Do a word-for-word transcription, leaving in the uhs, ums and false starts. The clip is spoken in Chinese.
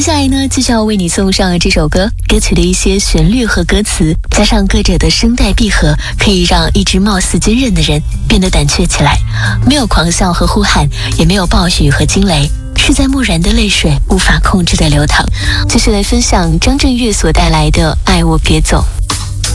接下来呢，继续要为你送上这首歌，歌曲的一些旋律和歌词，加上歌者的声带闭合，可以让一直貌似坚韧的人变得胆怯起来。没有狂笑和呼喊，也没有暴雨和惊雷，是在木然的泪水无法控制的流淌。继续来分享张震岳所带来的《爱我别走》。